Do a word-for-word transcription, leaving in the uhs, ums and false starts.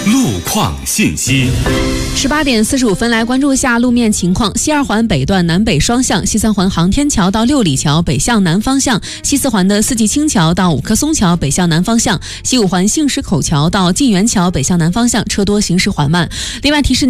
路况信息。 十八点四十五分，来关注一下路面情况。西二环北段南北双向，西三环航天桥到六里桥北向南方向，西四环的四季青桥到五棵松桥北向南方向，西五环杏石口桥到晋源桥北向南方向车多，行驶缓慢。另外提示